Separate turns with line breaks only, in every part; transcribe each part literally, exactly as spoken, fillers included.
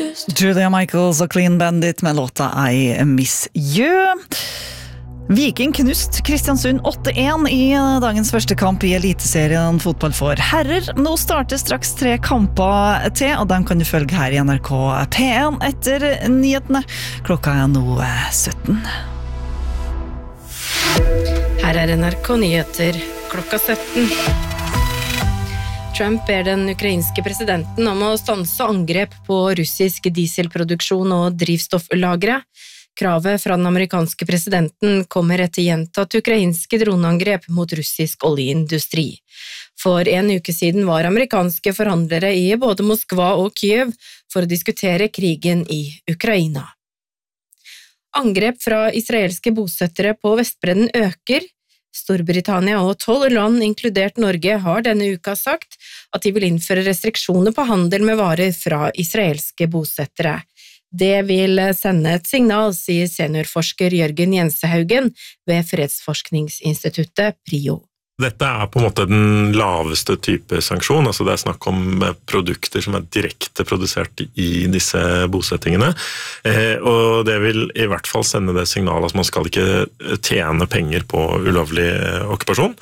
Julia Michaels og Clean Bandit med låta I Miss You. Viking knust Kristiansund åtte en i dagens første kamp i Eliteserien fotball for herrer. Nå starter straks tre kamper til, og dem kan du følge her i N R K P en etter nyhetene. Klokka er nå sytten.
Her er N R K Nyheter klokka sytten. Trump ber den ukrainske presidenten om å stanse angrep på russisk dieselproduksjon og drivstofflagre. Kravet fra den amerikanske presidenten kommer etter gjentatt ukrainske droneangrep mot russisk oljeindustri. For en uke siden var amerikanske forhandlere i både Moskva og Kiev for å diskutere krigen i Ukraina. Angrep fra israelske bosettere på Vestbredden øker. Storbritannia og tolv land, inkludert Norge, har denne uka sagt at de vil innføre restriksjoner på handel med varer fra israelske bosettere. Det vil sende et signal, sier seniorforsker Jørgen Jensehaugen ved Fredsforskningsinstituttet PRIO.
Dette er på en måte den laveste type sanksjon, altså det er snakk om produkter som er direkte produsert i disse bosettingene, eh, og det vil i hvert fall sende det signalet at man skal ikke tjene penger på ulovlig okkupasjon,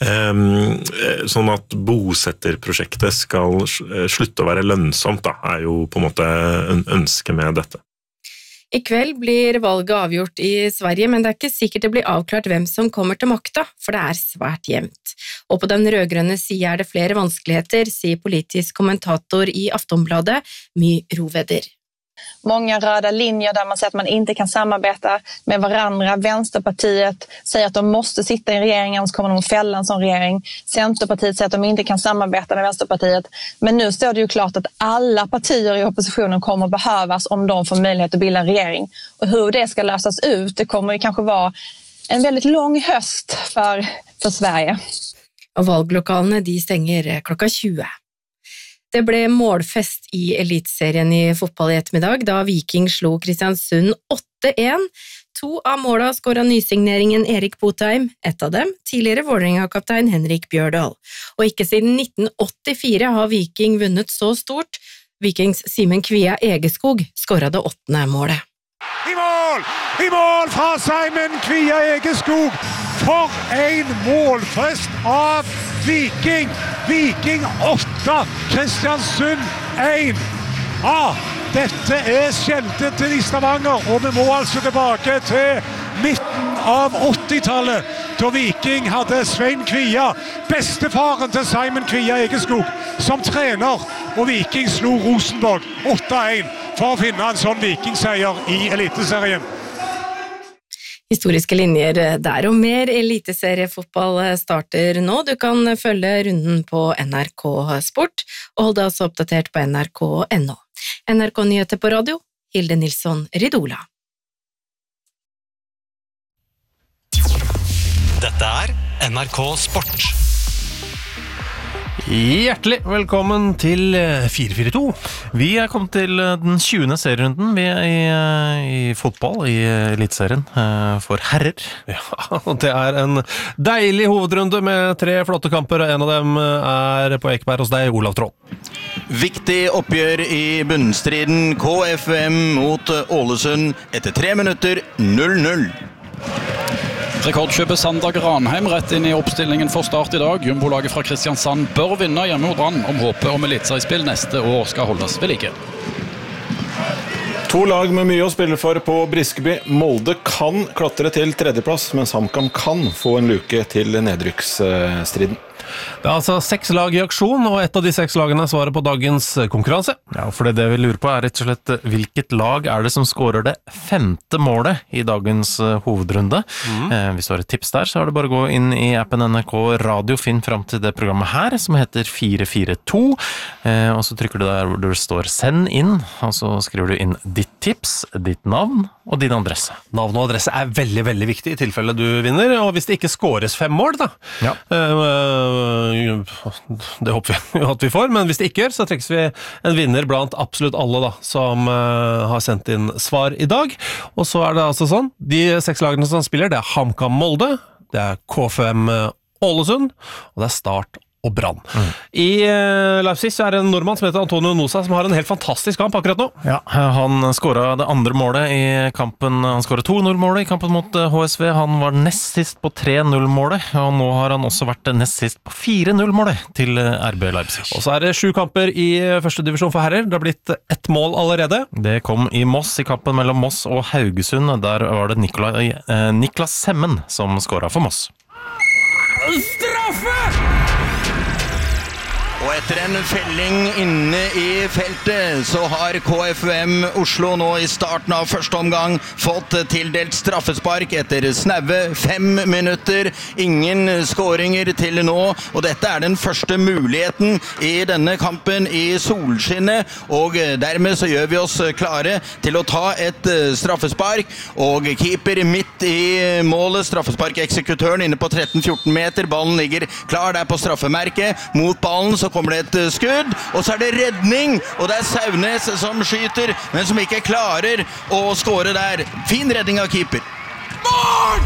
eh, sånn at bosetterprosjektet skal slutte å være lønnsomt, da, er jo på en måte en ønske med dette.
I kveld blir valget avgjort i Sverige, men det er ikke sikkert det blir avklart hvem som kommer til makta, for det er svært jevnt. Og på den rødgrønne siden er det flere vanskeligheter, sier politisk kommentator i Aftonbladet, My Roveder.
Många röda linjer där man säger att man inte kan samarbeta med varandra. Vänsterpartiet säger att de måste sitta i regeringen, så kommer de fälla en sån regering. Centerpartiet säger att de inte kan samarbeta med Vänsterpartiet. Men nu står det ju klart att alla partier i oppositionen kommer att behövas om de får möjlighet att bilda en regering. Och hur det ska lösas ut, det kommer ju kanske vara en väldigt lång höst för, för Sverige.
Og valglokalene de stenger klokka tjue. Det ble målfest i Eliteserien i fotball i ettermiddag, da Viking slo Kristiansund åtte en. To av måla skåret nysigneringen Erik Botheim, ett av dem tidligere Vålerenga-kaptein Henrik Bjørdal. Og ikke siden nitten åttifire har Viking vunnet så stort. Vikings Simen Kvia Egeskog skåret det åttende målet.
I mål! I mål fra Simen Kvia Egeskog! For en målfest av Viking! Viking åtte, Kristiansund en. Ah, dette er skjeldet til i Stavanger, og vi må altså tilbake til midten av åttitallet, da Viking hadde Svein Kvia, bestefaren til Simen Kvia Egeskog, som trener, og Viking slo Rosenborg åtte en for å finne en sånn Viking-seier i Eliteserien.
Historiske linjer der, og mer eliteseriefotball starter nå. Du kan følge runden på N R K Sport, og hold deg også oppdatert på N R K punkt N O. N R K Nyheter på radio, Hilde Nilsson Ridola.
Dette er N R K Sport.
Hjertelig velkommen til fire fire to. Vi er kommet til den tjuende serierunden vi er i, i fotball i Eliteserien for herrer. Ja, og det er en deilig hovedrunde med tre flotte kamper, og en av dem er på Ekeberg hos deg, Olav Tråd.
Viktig oppgjør i bunnstriden. K F M mot Ålesund etter tre minutter null null.
Rekordkjøpet Sander Granheim rett inn i oppstillingen for start i dag. Jumbo-laget fra Kristiansand bør vinne hjemme mot Brann om håpet om eliteseriespill neste år skal holdes ved like.
To lag med mye å spille for på Briskeby. Molde kan klatre til tredjeplass, mens HamKam kan få en luke til nedrykksstriden.
Det er altså seks lag i aksjon, og et av de seks lagene svarer på dagens konkurranse. Ja, for det, det vi lurer på er rett og slett hvilket lag er det som skårer det femte målet i dagens hovedrunde. Mm. Eh, hvis du har et tips der, så er det bare å gå inn i appen N R K Radio, finn fram til det programmet her, som heter fire fire to, eh, og så trykker du der hvor det står send inn, og så skriver du inn ditt tips, ditt navn og din adresse.
Navn og adresse er veldig, veldig viktig i tilfelle du vinner, og hvis det ikke skåres fem mål, da,
ja.
eh, det håper vi at vi får, men hvis det ikke gjør, så trekkes vi en vinner blant absolutt alle da, som uh, har sendt inn svar i dag. Og så er det altså sånn, de seks lagene som spiller, det er HamKam Molde, det er K F M Ålesund, og det er Start og Brann. Mm. I uh, Leipzig så er det en nordmann som heter Antonio Nusa som har en helt fantastisk kamp akkurat nå.
Ja, han skåret det andre målet i kampen, han skåret to null-målet i kampen mot H S V. Han var nest sist på tre null-målet, og nå har han også vært nest sist på fire null-målet til R B Leipzig.
Og så er det sju kamper i første divisjon for herrer. Det har blitt ett mål allerede.
Det kom i Moss i kampen mellom Moss og Haugesund. Der var det Nikolai, eh, Niklas Semmen som skåret for Moss.
Straffe! Og etter en felling inne i feltet så har K F U M Oslo nå i starten av første omgang fått tildelt straffespark etter snaue fem minutter. Ingen skåringer til nå, og dette er den første muligheten i denne kampen i solskinnet, og dermed så gjør vi oss klare til å ta et straffespark, og keeper midt i målet, straffesparkeksekutøren inne på tretten fjorten meter, ballen ligger klar der på straffemerket, mot ballen så kommer det et skudd, og så er det redning, og det er Saunes som skyter, men som ikke klarer å skåre der. Fin redning av keeper. Mål!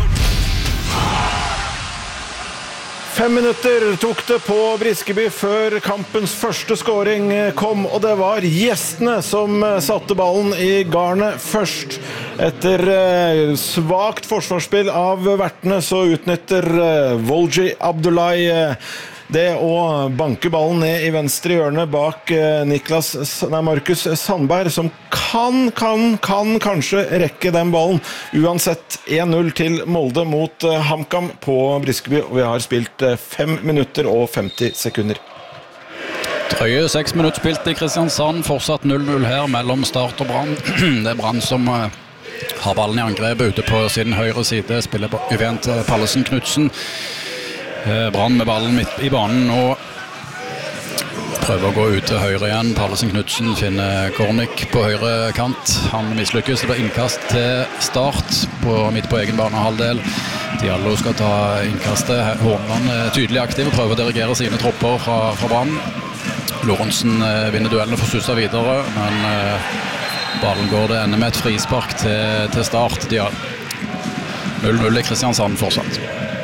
Fem minutter tok det på Briskeby før kampens første skåring kom, og det var gjestene som satte ballen i garnet først. Etter svagt forsvarsspill av vertene så utnytter Volji Abdullahi det å banke ballen ned i venstre hjørne bak Niklas, nei, Markus Sandberg, som kan, kan, kan kanskje rekke den ballen. Uansett en null til Molde mot HamKam på Briskeby, og vi har spilt fem minutter og femti sekunder.
Drøye seks minutter spilt i Kristiansand, fortsatt null null her mellom Start og Brann. Det er Brann som har ballen i angrepet ute på sin høyre side, spiller på Uvent Pallesen Knudsen. Brann med ballen midt i banen og prøver å gå ut til høyre igjen. Pallesen Knudsen finner Kornik på høyre kant. Han mislykkes. Det blir innkast til Start på, midt på egen banehalvdel. Diallo skal ta innkastet. Hornland er tydelig aktiv og prøver å dirigere sine tropper fra, fra Brann. Lorentzen vinner duellen og får sussa videre, men ballen går det ender med et frispark til, til Start. De har null null i Kristiansand fortsatt.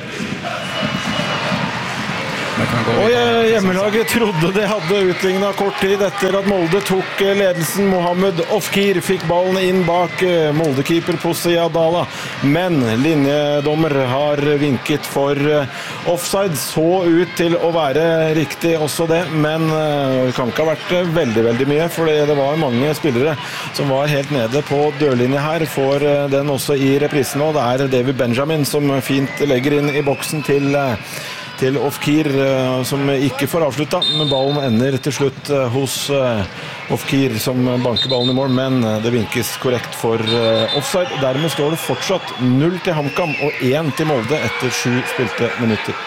Og hjemmelaget trodde det hadde utlignet kort tid etter at Molde tok ledelsen. Mohammed Ofkir fikk ballen inn bak Molde-keeper Posea Dala, men linjedommer har vinket for offside. Så ut til å være riktig også det, men det kan ikke ha vært veldig, veldig mye, for det var mange spillere som var helt nede på dørlinje her. Får den også i reprisen nå. Det er David Benjamin som fint legger inn i boksen til til Ofkir, som ikke får avslutta, men ballen ender til slutt hos Ofkir, som banker ballen i mål, men det vinkes korrekt for offside. Dermed står det fortsatt null til HamKam og én til Molde etter sju spilte minutter.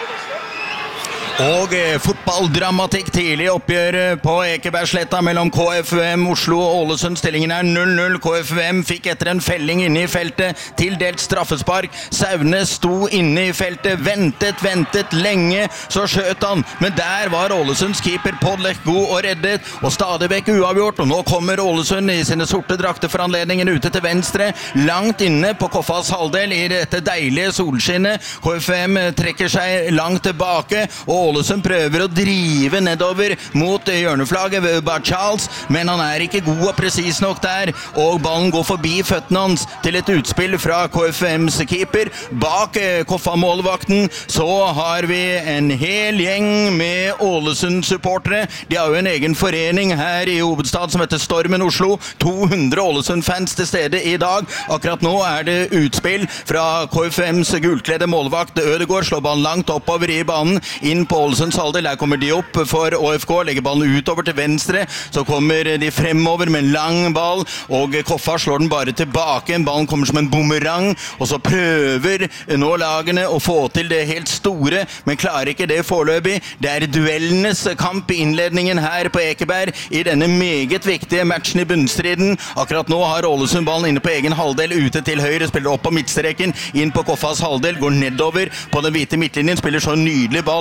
Og eh, fotballdramatikk tidlig oppgjør på Ekebergsletta mellom K F U M Oslo og Ålesund. Stillingen er null null. K F U M fikk etter en felling inne i feltet tildelt straffespark. Saune sto inne i feltet, ventet, ventet lenge, så skjøt han. Men der var Ålesunds keeper Podlech god og reddet, og stadig vekk uavgjort. Og nå kommer Ålesund i sine sorte drakter for anledningen ute til venstre, langt inne på Koffas halvdel i dette deilige solskinnet. K F U M trekker seg langt tilbake, og Ålesund prøver å drive nedover mot hjørneflaget ved Bart Charles, men han er ikke god og presis nok der, og ballen går forbi føttene hans til et utspill fra K F U M's keeper. Bak Koffa-målvakten så har vi en hel gjeng med Ålesund-supportere. De har jo en egen forening her i hovedstad som heter Stormen Oslo. to hundre Ålesund-fans til stede i dag. Akkurat nå er det utspill fra K F U M's gulkledde målvakt Ødegård, slår ballen langt oppover i banen, inn på Ålesunds halvdel. Der kommer de opp for Å F K, legger ballen utover til venstre, så kommer de fremover med en lang ball, og Koffa slår den bare tilbake. Ballen kommer som en bumerang, og så prøver nå lagene å få til det helt store, men klarer ikke det foreløpig. Det er duellenes kamp i innledningen her på Ekeberg i denne meget viktige matchen i bunnstriden. Akkurat nå har Ålesund ballen inne på egen halvdel, ute til høyre, spiller opp på midtstreken, inn på Koffas halvdel, går nedover på den hvite midtlinjen, spiller så nydelig ball ned langs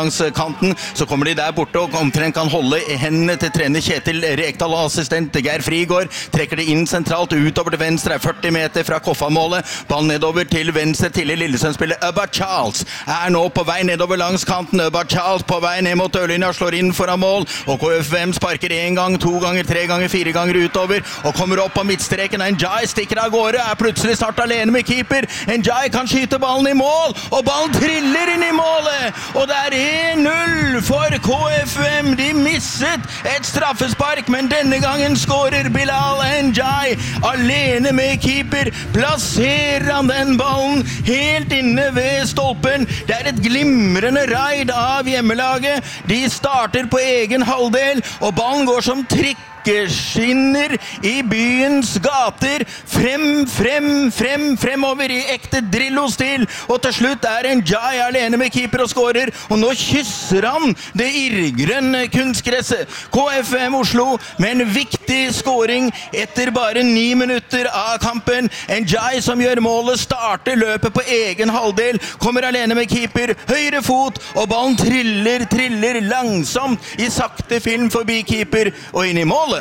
langs kanten, så kommer de der borte og omtrent kan holde hendene til trener Kjetil Rekdal og assistent Geir Frigård, trekker det inn sentralt utover til venstre, førti meter fra Koffa-målet, ball nedover til venstre til Lillesund-spiller Ubba Charles, er nå på vei nedover langs kanten, Ubba Charles på vei ned mot dørlinja, slår inn foran mål, og K F U M sparker en gang, to ganger, tre ganger, fire ganger utover, og kommer opp på midtstreken, Njay stikker av gårde, er plutselig snart alene med keeper, Njay kan skyte ballen i mål, og ballen triller inn i målet, og det er en null for K F U M, de misset et straffespark, men denne gangen skårer Bilal Njay, alene med keeper, plasserer han den ballen helt inne ved stolpen, det er et glimrende raid av hjemmelaget, de starter på egen halvdel, og ballen går som trikkeskinner i byens gater, frem, frem, frem, fremover i ekte Drillo-stil, og til slutt er Njay alene med keeper og skårer, og nå kysser han det irrgrønne kunstgresset. K F U M Oslo med en viktig skåring etter bare ni minutter av kampen. Njay som gjør målet, starter løpet på egen halvdel, kommer alene med keeper, høyre fot, og ballen triller, triller langsomt i sakte film forbi keeper og inn i målet.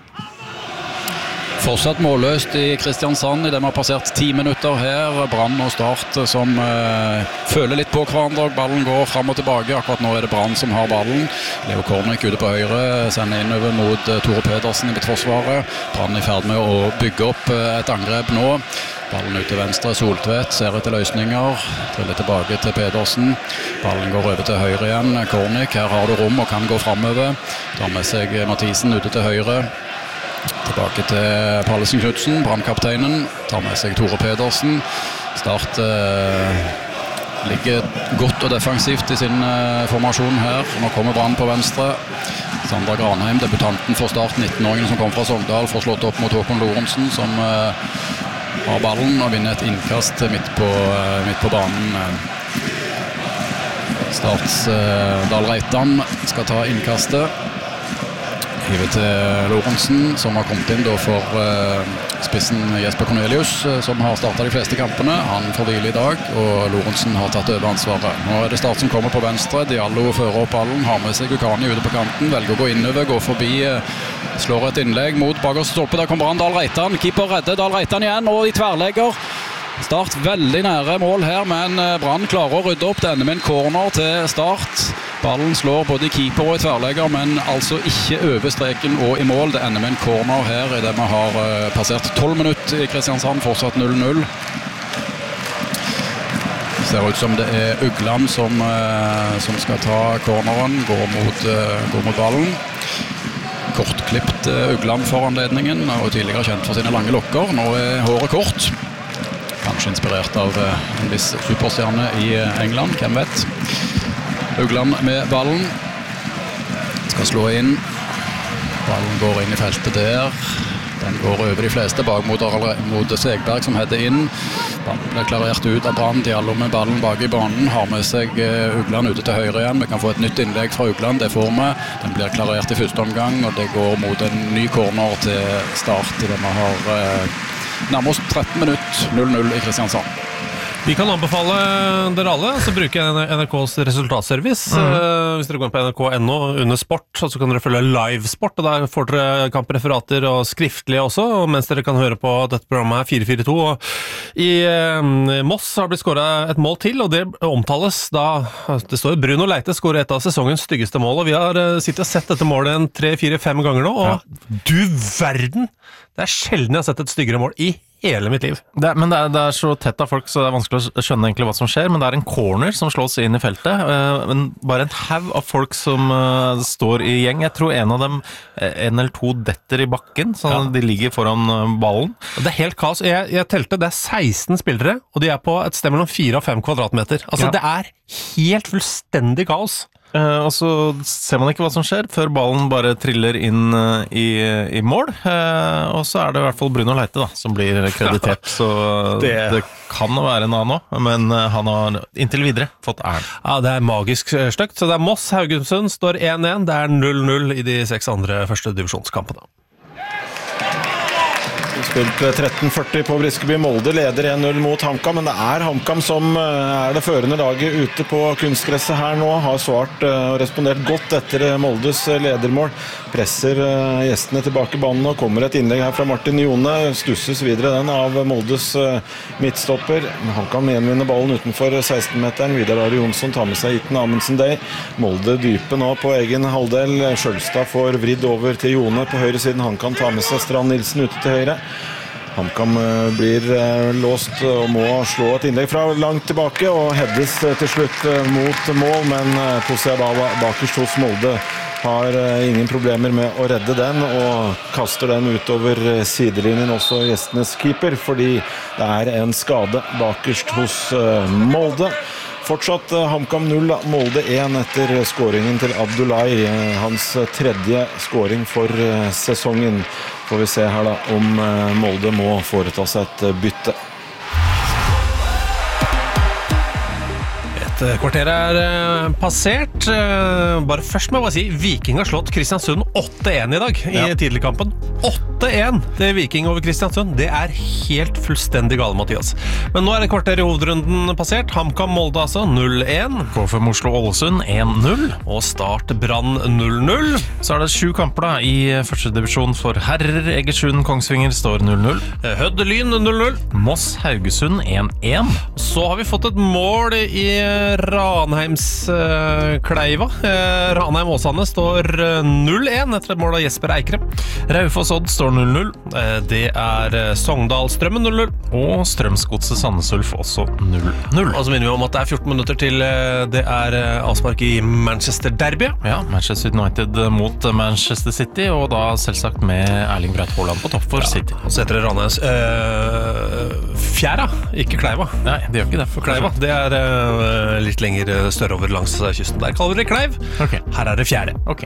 Fortsatt målløst i Kristiansand i det vi har passert ti minutter her. Brann og Start som uh, føler litt på hverandre. Ballen går frem og tilbake. Akkurat nå er det Brann som har ballen. Leo Kornik ute på høyre, sender innover mot uh, Tore Pedersen i midtforsvaret. Brann er i ferd med å bygge opp uh, et angrep nå. Ballen ut til venstre, Soltvedt ser etter løsninger. Triller tilbake til Pedersen. Ballen går over til høyre igjen. Kornik, her har du rom og kan gå fremover. Tar med seg Mathisen ute til høyre. Tilbake til Pallesen Knudsen, Brannkapteinen, tar med seg Tore Pedersen. Start eh, ligger godt og defensivt i sin eh, formasjon her. Nå kommer Brann på venstre. Sandra Granheim, debutanten for Start, nittenåringen som kom fra Sogndal, får slått opp mot Håkon Lorentzen, som eh, har ballen og vinner et innkast midt på, eh, midt på banen. Starts eh, Dahl Reitan skal ta innkastet. Hiver til Lorentzen, som har kommet inn da for uh, spissen Jesper Cornelius, uh, som har startet de fleste kampene. Han får hvile i dag, og Lorentzen har tatt over ansvaret. Nå er det Start som kommer på venstre. Diallo fører opp ballen, har med seg Gukani ute på kanten, velger å gå innover, gå forbi, uh, slår et innlegg mot bakerste stolpe. Der kommer han, Dahl Reitan. Keeper redder Dahl Reitan igjen, og i tverrlegger. Start veldig nære mål her, men Brann klarer å rydde opp denne med en corner til Start. Ballen slår både i keeper og i tverrlegger, men altså ikke over streken og i mål. Det ender med en corner her i det vi har passert tolv minutter i Kristiansand, fortsatt null null. Ser ut som det er Ugland som, som skal ta corneren, går mot, går mot ballen. Kortklipt Ugland for anledningen, og tidligere kjent for sine lange lokker. Nå er håret kort. Kanskje inspirert av en viss superstjerne i England, hvem vet. Ugland med ballen. Skal slå inn. Ballen går inn i feltet der. Den går over de fleste bak mot, mot Segberg som header inn. Ballen blir klarert ut av Brann. Diallo med ballen bak i banen. Har med seg Ugland ute til høyre igjen. Vi kan få et nytt innlegg fra Ugland, det får vi. Den blir klarert i første omgang, og det går mot en ny corner til Start i det vi har nærmest tretten minutter, null null i Kristiansand.
Vi kan anbefale dere alle å bruke N R K's resultatservice. Mm. Uh, hvis dere går på N R K punktum N O under sport, så kan dere følge livesport, og der får dere kampreferater og skriftlige også, mens dere kan høre på dette programmet her fire fire to. Og i uh, Moss har det blitt skåret et mål til, og det omtales da, det står Bruno Leite skåret et av sesongens styggeste mål, og vi har uh, sittet og sett dette målet en tre fire fem ganger nå, og ja. Du verden! Det er sjelden jeg har sett et styggere mål i hele mitt liv.
Det, men det er, det er så tett av folk, så det er vanskelig å skjønne egentlig hva som skjer, men det er en corner som slås inn i feltet, uh, men bare en haug av folk som uh, står i gjeng. Jeg tror en av dem, en eller to detter i bakken, så ja. De ligger foran uh, ballen.
Det er helt kaos. Jeg, jeg telte, det er seksten spillere, og de er på et sted mellom fire og fem kvadratmeter. Altså, ja. Det er helt fullstendig kaos.
Uh, og så ser man ikke hva som skjer før ballen bare triller inn uh, i, i mål, uh, og så er det i hvert fall Bruno Leite da, som blir kreditert, så det, det kan være en annen også, men uh, han har inntil videre fått æren.
Ja, det er magisk støkt, så det er Moss Haugesund står én én, det er null null i de seks andre første divisjonskampene.
Spilt tretten førti på Briskeby. Molde leder en null mot HamKam, men det er HamKam som er det førende laget ute på kunstgresset her nå. Har svart og respondert godt etter Moldes ledermål. Presser gjestene tilbake i banen og kommer et innlegg her fra Martin Jone. Stusses videre den av Moldes midtstopper. HamKam gjenvinner ballen utenfor seksten-meteren. Vidar Are Jonsson tar med seg Iten Amundsen Day. Molde dype nå på egen halvdel. Skjølstad får vridd over til Jone på høyre siden. Han kan ta med seg Strand Nilsen ute til høyre. HamKam blir låst og må slå et innlegg fra langt tilbake og heades til slutt mot mål, men Posiadala bakerst hos Molde har ingen problemer med å redde den og kaster den utover sidelinjen, også gjestenes keeper, fordi det er en skade bakerst hos Molde. Fortsatt HamKam null, Molde én etter skåringen til Abdullahi, hans tredje skåring for sesongen. Får vi se her da om Molde må foreta seg et bytte.
Et kvarter er passert. Bare først må jeg bare si, Viking har slått Kristiansund åtte én i dag i ja. tidligkampen. åtte én til Viking over Kristiansund. Det er helt fullstendig gale, Mathias. Men nå er det kvarter i hovedrunden passert. HamKam Molde altså null én.
K F M Oslo Ålesund én null.
Og Start Brann null null.
Så er det sju kamper da i første divisjon for herrer. Egersund Kongsvinger står null null.
Hødd Lyn null null.
Moss Haugesund én én.
Så har vi fått et mål i Ranheims uh, Kleiva. Uh, Ranheim Åsane står null én etter et mål av Jesper Eikrem.
Raufoss Odd står null null.
Uh, det er Sogndal Strømmen null null.
Og Strømsgodset Sandnes Ulf også null null.
Og så minner vi om at det er fjorten minutter til uh, det er uh, avspark i Manchester Derby.
Ja, Manchester United mot Manchester City, og da selvsagt med Erling Braut Haaland på topp for ja. City.
Og så heter det Ranheims uh, Fjæra, ikke Kleiva.
Nei, det gjør ikke det.
For Kleiva, det er uh, litt lenger større over langs kysten. Der kaller vi det Kleiv.
Okay.
Her er det Fjære.
Ok.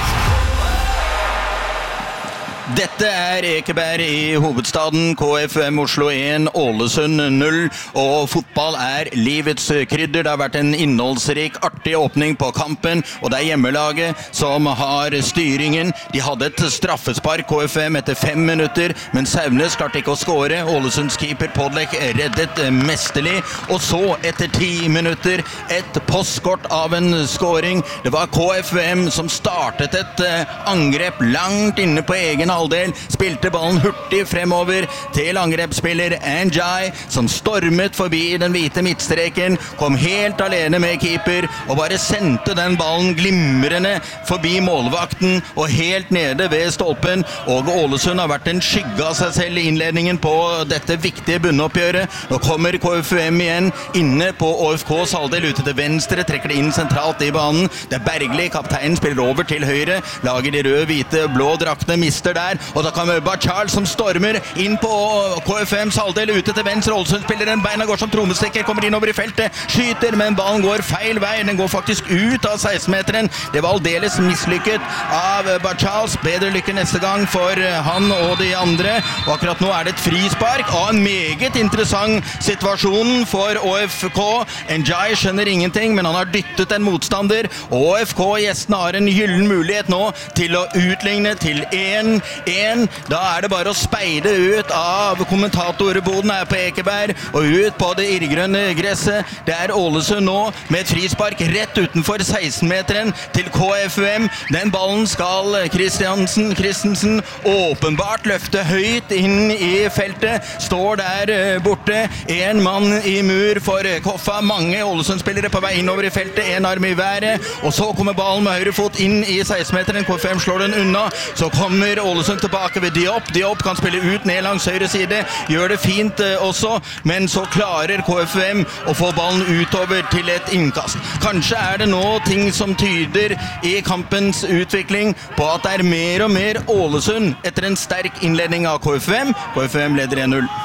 Dette er Ekeberg i hovedstaden, K F M Oslo én, Ålesund null, og fotball er livets krydder. Det har vært en innholdsrik, artig åpning på kampen, og det er hjemmelaget som har styringen. De hadde et straffespark, K F M, etter fem minutter, men Saunes klarte ikke å skåre. Ålesunds keeper Podlek reddet mesterlig, og så etter ti minutter et postkort av en skåring. Det var K F M som startet et angrep langt inne på egen halvdel, spilte ballen hurtig fremover til angrepsspiller Njay, som stormet forbi den hvite midtstreken, kom helt alene med keeper, og bare sendte den ballen glimrende forbi målvakten, og helt nede ved stolpen, og Ålesund har vært en skygge av seg selv i innledningen på dette viktige bunnoppgjøret. Nå kommer K F M igjen, inne på Å F K's halvdel, ute til venstre, trekker det inn sentralt i banen. Det er Bergli, kapteinen, spiller over til høyre, lager de røde, hvite, blå draktene, mister der, og da kommer Bachar som stormer inn på K F M's halvdel, ute til venstre. Ålesund-spilleren, beina går som trommestikker, kommer innover i feltet, skyter, men ballen går feil vei. Den går faktisk ut av seksten-meteren. Det var aldeles mislykket av Bachar. Bedre lykke neste gang for han og de andre. Og akkurat nå er det et frispark, og en meget interessant situasjon for Å F K. Njay skjønner ingenting, men han har dyttet en motstander. Å F K-gjestene har en gyllen mulighet nå til å utligne til én én. Da er det bare å speide ut av kommentatorboden her på Ekeberg og ut på det irrgrønne gresset. Det er Ålesund nå med et frispark rett utenfor seksten-meteren til K F M. Den ballen skal Kristiansen, Kristensen åpenbart løfte høyt inn i feltet. Står der borte. En mann i mur for Koffa. Mange Ålesund-spillere på vei innover i feltet. En arm i været. Og så kommer ballen med høyre fot inn i seksten-meteren. K F M slår den unna. Så kommer Ålesund tilbake ved Diop. Diop kan spille ut ned langs høyre side. Gjør det fint eh, også, men så klarer K F M å få ballen utover til et innkast. Kanskje er det nå ting som tyder i kampens utvikling på at det er mer og mer Ålesund etter en sterk innledning av K F M. K F M leder én null.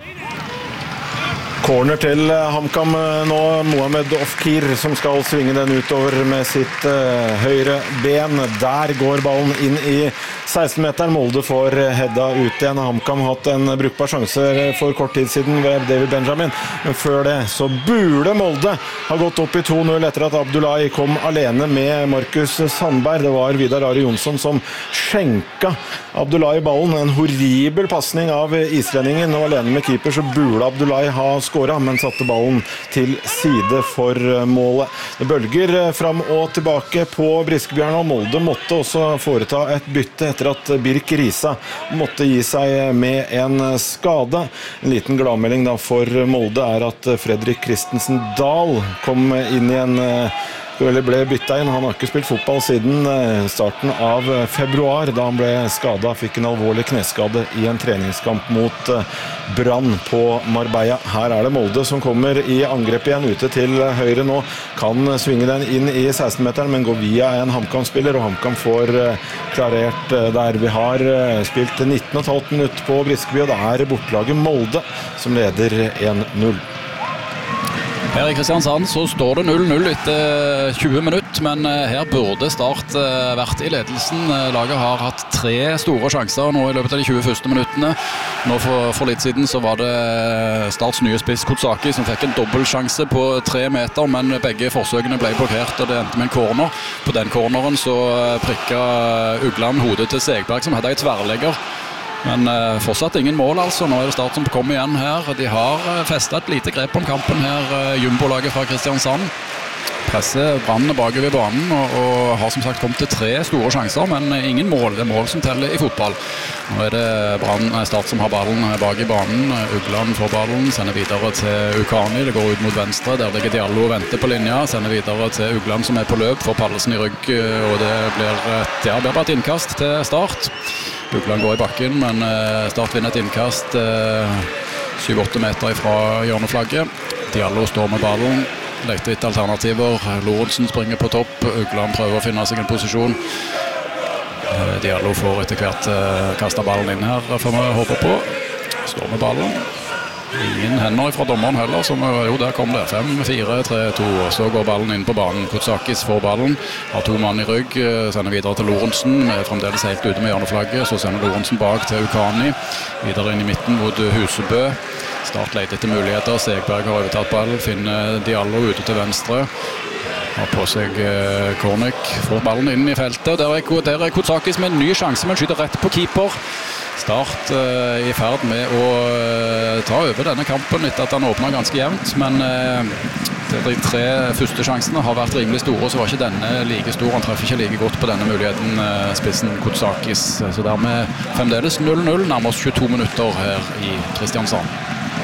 Corner til HamKam nå, Mohamed Ofkir som skal svinge den utover med sitt uh, høyre ben. Der går ballen inn i seksten-meteren. Molde får Hedda ut igjen. HamKam har hatt en brukbar sjanse for kort tid siden ved David Benjamin, men før det så burde Molde ha gått opp i to null etter at Abdullahi kom alene med Markus Sandberg. Det var Vidar Ari Jonsson som skjenka Abdullahi ballen. En horribel passning av islendingen, og alene med keeper så burde Abdullahi ha skåret, men satte ballen til side for målet. Det bølger fram og tilbake på Briskebjørn, og Molde måtte også foreta et bytte etter at Birk Risa måtte gi seg med en skade. En liten gladmelding da for Molde er at Fredrik Christensen Dahl kom inn i en eller ble bytta inn. Han har ikke spilt fotball siden starten av februar, da han ble skadet, fikk en alvorlig kneskade i en treningskamp mot Brann på Marbella. Her er det Molde som kommer i angrep igjen, ute til høyre nå. Kan svinge den inn i seksten-meteren, men går via en HamKam-spiller, og HamKam får klarert der. Vi har spilt nitten komma fem minutter på Briskeby, og det er bortelaget Molde som leder en null.
Her i Kristiansand så står det null null etter tjue minutter, men her burde Start vært i ledelsen. Laget har hatt tre store sjanser nå i løpet av de tjue første minuttene. Nå for, for litt siden så var det Starts nye spiss Kotsaki som fikk en dobbeltsjanse på tre meter, men begge forsøkene ble blokkert, og det endte med en corner. På den corneren så prikket Ugland hodet til Segberg som hadde en tverrlegger. Men uh, fortsatt ingen mål altså. Nå er det Start som kommer igjen her. De har uh, festet et lite grep om kampen her, uh, Jumbo-laget fra Kristiansand. Presser Brann bakover banen og, og har som sagt kommet til tre store sjanser, men ingen mål. Det er mål som teller i fotball. Nå er det Brann, Start som har ballen bak i banen. Ugland får ballen, sender videre til Ukani. Det går ut mot venstre, der ligger Diallo og venter på linja. Sender videre til Ugland som er på løp, får Pallesen i rygg, og det blir et, ja, det blir et innkast til Start. Ugland går i bakken, men Start vinner et innkast syv åtte meter fra hjørneflagget. Diallo står med ballen, leter etter alternativer. Lorentzen springer på topp, Ugland prøver å finne seg en posisjon. Diallo får etter hvert kastet ballen inn her, får vi håpe på. Står med ballen. Ingen hender fra dommeren heller, som jo der kom det. fem fire tre to, og så går ballen inn på banen. Kotsakis får ballen, har to mann i rygg, sender videre til Lorentzen, er fremdeles helt ute med hjørneflagget, så sender Lorentzen bak til Ukani, videre inn i midten mot Husebø. Start leter etter muligheter, Segberg har overtatt ball, finner Diallo ute til venstre. Har på seg eh, Kornek, får ballen inn i feltet. Der er, der er Kotsakis med en ny sjanse, men skyter rett på keeper. Start eh, i ferd med å eh, ta over denne kampen etter at han åpnet ganske jevnt, men eh, de tre første sjansene har vært rimelig store, så var ikke denne like stor. Han treffer ikke like godt på denne muligheten, eh, spissen Kotsakis. Så dermed fremdeles null null, nærmest tjueto minutter her i Kristiansand.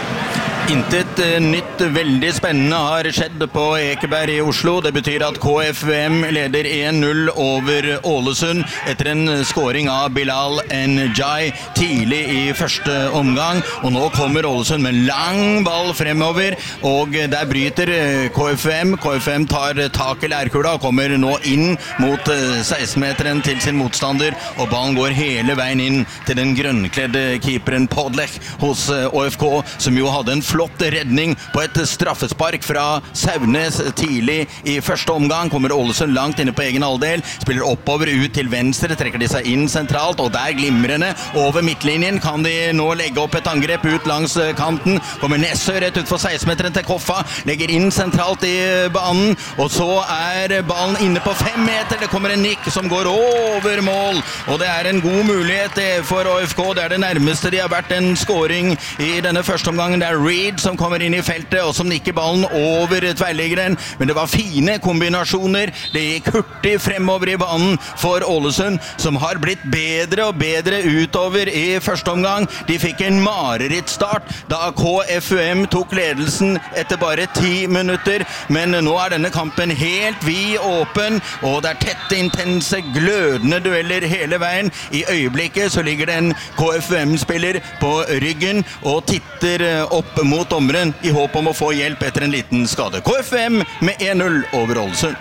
Intet nytt veldig spennende har skjedd på Ekeberg i Oslo. Det betyr at K F U M leder en null over Ålesund etter en scoring av Bilal Njai tidlig i første omgang. Og nå kommer Ålesund med lang ball fremover, og der bryter K F U M. K F U M tar tak i lærkula og kommer nå inn mot seksten-meteren til sin motstander, og ballen går hele veien inn til den grønnkledde keeperen Podlech hos O F K, som jo hadde en flott redning på et straffespark fra Saunes tidlig i første omgang. Kommer Ålesund langt inne på egen halvdel, spiller oppover ut til venstre, trekker de seg inn sentralt, og der glimrende over midtlinjen kan de nå legge opp et angrep ut langs kanten. Kommer Nessø rett ut for seksten-meteren til Koffa, legger inn sentralt i banen, og så er ballen inne på fem meter. Det kommer en nikk som går over mål, og det er en god mulighet for O F K. Det er det nærmeste de har vært en scoring i denne første omgangen. Det er Reed som kommer inn i feltet, og som nikker ballen over tverrliggeren, men det var fine kombinasjoner. Det gikk hurtig fremover i banen for Ålesund, som har blitt bedre og bedre utover i første omgang. De fikk en marerittstart da K F U M tok ledelsen etter bare ti minutter, men nå er denne kampen helt vid åpen, og det er tette, intense, glødende dueller hele veien. I øyeblikket så ligger det en K F U M-spiller på ryggen og titter opp mot dommeren i håp om å få hjelp etter en liten skade. K F U M med en null over Ålesund.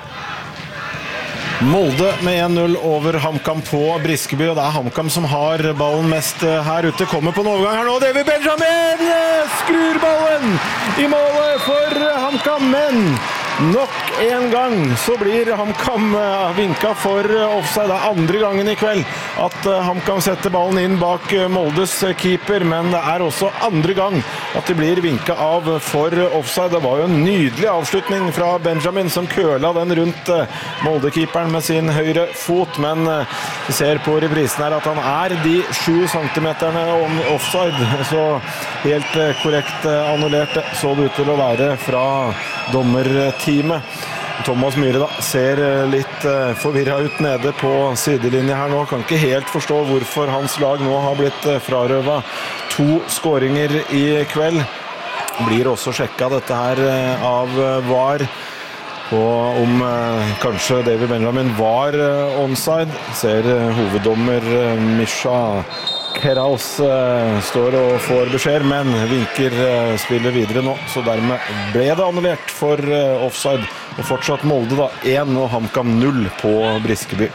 Molde med en null over HamKam på Briskeby, og det er HamKam som har ballen mest her ute. Kommer på en overgang her nå, David Benjamin skrur ballen i målet for HamKam, men Nok en gang så blir HamKam vinka for offside. Det er andre gangen i kveld at HamKam setter ballen inn bak Moldes keeper, men det er også andre gang at de blir vinka av for offside. Det var jo en nydelig avslutning fra Benjamin som køla den rundt Molde-keeperen med sin høyre fot, men vi ser på reprisen her at han er de sju centimeterne om offside, så helt korrekt annullert så det ut til å være fra dommerteamet. Thomas Myhre da ser litt forvirret ut nede på sidelinje her nå. Kan ikke helt forstå hvorfor hans lag nå har blitt frarøvet to skåringer i kveld. Blir også sjekket dette her av V A R og om kanskje David Benjamin var onside. Ser hoveddommer Misha Keraus står og får beskjed, men vinker spiller videre nå, så dermed ble det annullert for offside, og fortsatt Molde da én og HamKam null på Briskeby.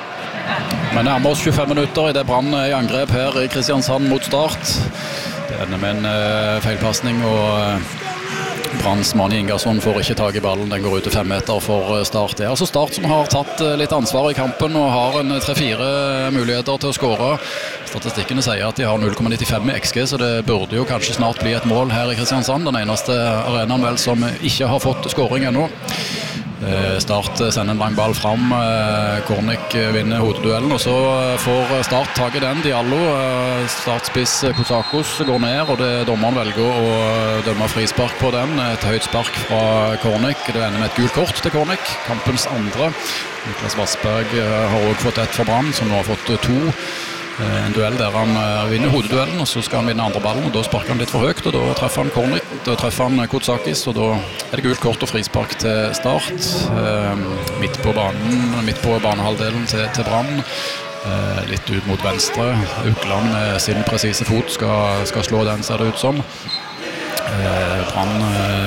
Men nærmer oss tjuefem minutter i det Brann i angrep her i Kristiansand mot Start. Det ender med en feilpassning, og Branns Mani Ingersson får ikke tag i ballen. Den går ut til fem meter for Start. Det er altså Start som har tatt litt ansvar i kampen og har en tre-fire muligheter til å skåre. Statistikkene sier at de har null komma nittifem i X G, så det burde jo kanskje snart bli et mål her i Kristiansand. Den eneste arenaen vel som ikke har fått skåring ennå. Start sender en lang ball fram. Kornik vinner hodeduellen, og så får Start tag i den. Diallo, startspiss Kosakos, går ned, og det dommeren velger å dømme frispark på den. Et høyt spark fra Kornik. Det ender med et gult kort til Kornik, kampens andre. Niklas Vassberg har også fått et for Brann, som nå har fått to. En duell der han vinner hodeduellen, og så skal han vinne andre ballen, og da sparker han litt for høyt, og da treffer han Kornik, da treffer han Kotsakis, og da er det gult kort og frispark til Start. Midt på banen, midt på banehalvdelen til, til Brann. Litt ut mot venstre. Ukland med sin presise fot skal, skal slå den, ser det ut som. Brann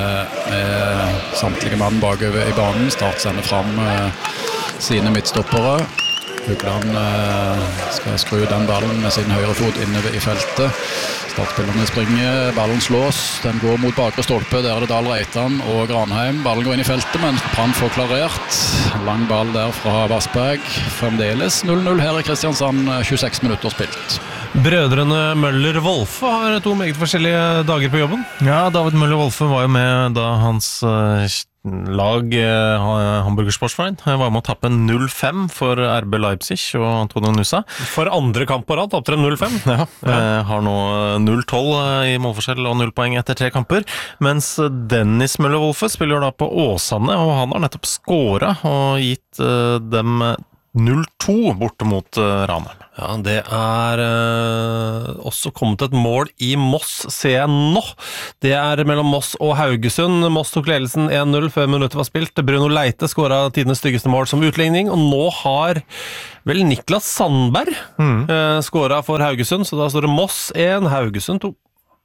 med samtlige mann bakover i banen. Start sender fram sine midtstoppere. Ukland skal skru den ballen med sin høyre fot inne i feltet. Startspillerne springer, ballen slås, den går mot bakre stolpe. Der er det Dahl Reitan og Granheim. Ballen går inn i feltet, men Brann får klarert. Lang ball der fra Vassberg. Fremdeles null null her i Kristiansand, tjueseks minutter spilt.
Brødrene Møller-Wolfe har to meget forskjellige dager på jobben. Ja, David Møller-Wolfe var jo med da hans lag Hamburger Sportsverein var med å tappe null fem for R B Leipzig og Antonio Nusa. For andre kamp på rad tapte de null fem. Ja, ja. Har nå null tolv i målforskjell og null poeng etter tre kamper. Mens Dennis Møller-Wolfe spiller da på Åsane, og han har nettopp skåret og gitt dem null to borte mot Ranheim. Ja, det er eh, også kommet et mål i Moss, ser jeg nå. Det er mellom Moss og Haugesund. Moss tok ledelsen én null før minuttet var spilt. Bruno Leite skåret tidens styggeste mål som utligning, og nå har vel Niklas Sandberg mm. eh, skåret for Haugesund, så da står det Moss én, Haugesund to.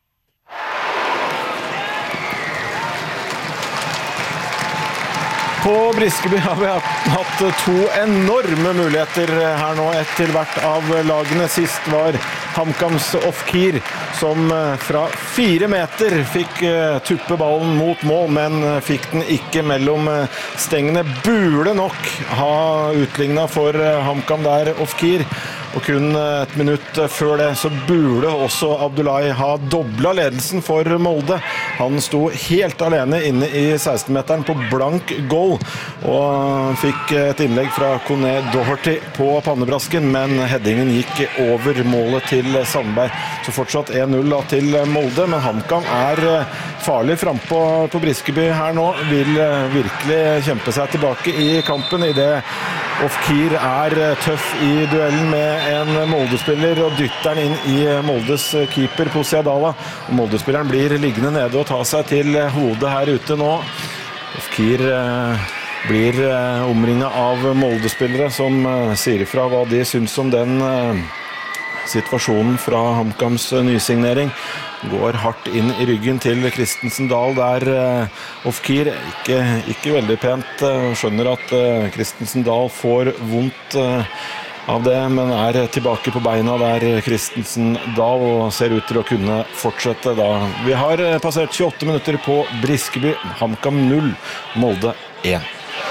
På Briskeby har vi hatt to enorme muligheter her nå, ett til hvert av lagene. Sist var HamKams Ofkir, som fra fire meter fikk tuppe ballen mot mål, men fikk den ikke mellom stengene. Burde nok ha utlignet for HamKam der, Ofkir. Og kun et minutt før det så burde også Abdullahi ha doblet ledelsen for Molde. Han sto helt alene inne i seksten-meteren på blank goal, og fikk et innlegg fra Kone Doherty på pannebrasken, men headingen gikk over målet til Sandberg. Så fortsatt én null til Molde, men HamKam er farlig fremme på, på Briskeby her nå. Vil virkelig kjempe seg tilbake i kampen i det Ofkir er tøff i duellen med en Molde-spiller og dytter den inn i Moldes keeper Posiadala. Molde-spilleren blir liggende nede og tar seg til hodet her ute nå. Ofkir eh, blir eh, omringet av Molde-spillere som eh, sier ifra hva de syns om den eh, situasjonen fra HamKams nysignering. Går hardt inn i ryggen til Christensen Dahl der uh, Ofkir ikke, ikke veldig pent uh, skjønner at uh, Christensen Dahl får vondt uh, av det, men er tilbake på beina der Christensen Dahl og ser ut til å kunne fortsette da. Vi har passert tjueåtte minutter på Briskeby, HamKam null, Molde én.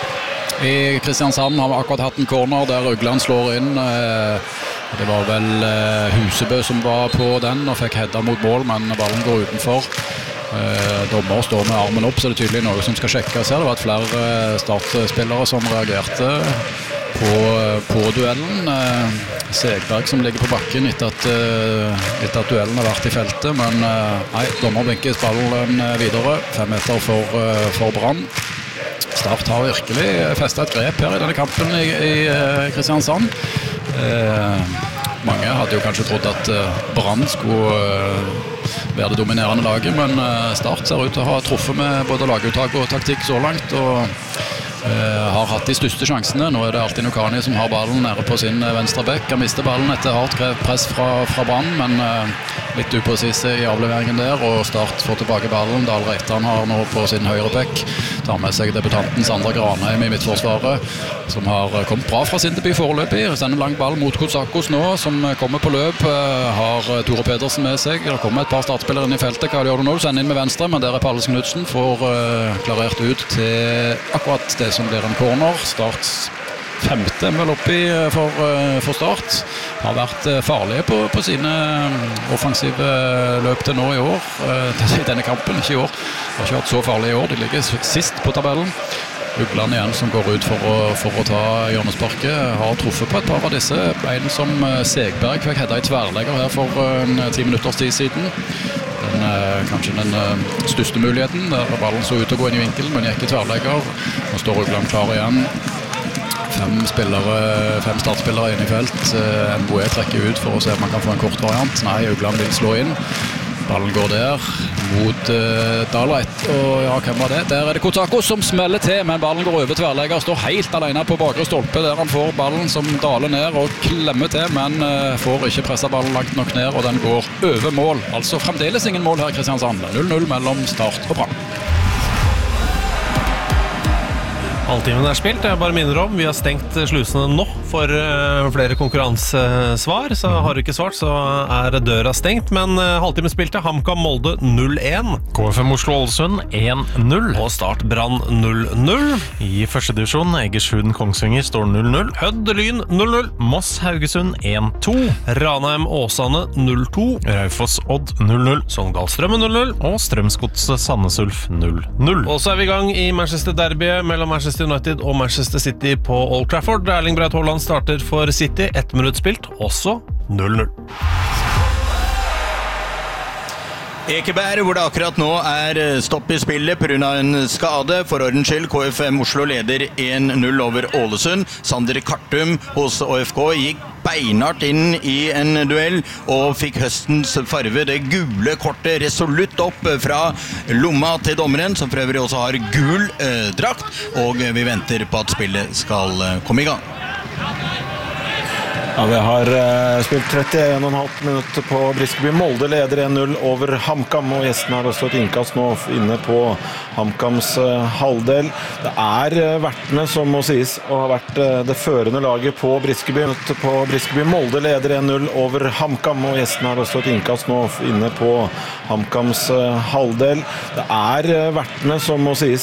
I Kristiansand har vi akkurat hatt en corner der Ugland slår inn. Det var vel Husebø som var på den og fikk hedda mot mål, men ballen går utenfor. Dommer står med armen opp, så det er tydelig noe som skal sjekkes her. Det var flere startspillere som reagerte på, på duellen. Segberg som ligger på bakken etter at, etter at duellen har vært i feltet, men nei, dommer benker ballen videre. Fem meter for, for Brann. Start har virkelig festet et grep her i denne kampen i, i Kristiansand. Eh, mange hadde jo kanskje trodd at Brann skulle være det dominerende laget, men Start ser ut til å ha truffet med både laguttak og taktikk så langt, og uh, har hatt de største sjansene. Nå er det alltid Nukani som har ballen nede på sin venstre bekk. Han mister ballen etter hardt press fra, fra Brann, men uh, litt upresise i avleveringen der, og Start får tilbake ballen. Dahl Reitan har nå på sin høyre bekk, tar med seg debutanten Sander Granheim i midtforsvaret, som har kommet bra fra sin debut foreløpig. Sender en lang ball mot Kotsakos nå, som kommer på løp. Har Tore Pedersen med seg. Det kommer et par startspillere inn i feltet. Hva gjør du nå? Sender inn med venstre, men der er Palles Knudsen. Får uh, klarert ut til akkurat det som blir en corner. Starts femte vel oppi for, uh, for Start. Har vært uh, farlige på, på sine offensive løp til nå i år. Uh, I denne kampen, ikke i år. Har ikke vært så farlige i år. De ligger sist på tabellen. Ugland igjen som går ut for å, for å ta hjørnesparket, har truffet på et par av disse. En som Segberg fikk hedda i tverrlegger her for en ti minutters tid siden. Den, kanskje den største muligheten, der ballen så ut til å gå inn i vinkelen, men gikk i tverrlegger. Nå står Ugland klar igjen. Fem, spillere, fem startspillere inne i felt. Mboe trekker ut for å se om man kan få en kort variant. Nei, Ugland vil slå inn. Ballen går der mot uh, Dahlreit, og ja, hvem var det? Der er det Kotsakos som smeller til, men ballen går over tverrlegger, står helt alene på bakre stolpe, der han får ballen som daler ned og klemmer til, men uh, får ikke presset ballen langt nok ned, og den går over mål. Altså fremdeles ingen mål her i Kristiansand. null null mellom Start og Brann.
Halvtimen er spilt, jeg bare minner om, vi har stengt slusene nå for uh, flere konkurransesvar, så har du ikke svart, så er døra stengt, men uh, halvtimen spilte, HamKam Molde null én,
K F M Oslo Ålesund én null,
og Start Brann null null.
I første divisjon, Egersund Kongsvinger står null null,
Hødd Lyn null null,
Moss Haugesund én to,
Ranheim Åsane null to,
Raufoss Odd null null,
Sogndal Strømmen null null,
og Strømsgodset Sandnes Ulf null null.
Og så er vi i gang i Manchester Derby mellom Manchester United og Manchester City på Old Trafford. Erling Braut Haaland starter for City, ett minutt spilt, også null null.
Ekeberg, hvor det akkurat nå er stopp i spillet på grunn av en skade. For ordens skyld, K F M Oslo leder én null over Ålesund. Sander Kartum hos Å F K gikk beinhardt inn i en duell og fikk høstens farve, det gule kortet, resolutt opp fra lomma til dommeren, som for øvrig også har gul eh, drakt, og vi venter på at spillet skal eh, komme i gang.
Ja, vi har uh, spilt trettien komma fem minutter på Briskeby. Molde leder én null over HamKam, og gjestene har også et innkast nå inne på HamKams uh, halvdel. Det er uh, vertene som må sies å ha vært uh, det førende laget på Briskeby. På Briskeby. Molde leder én null over HamKam, og gjestene har også et innkast nå inne på HamKams uh, halvdel. Det er uh, vertene som må sies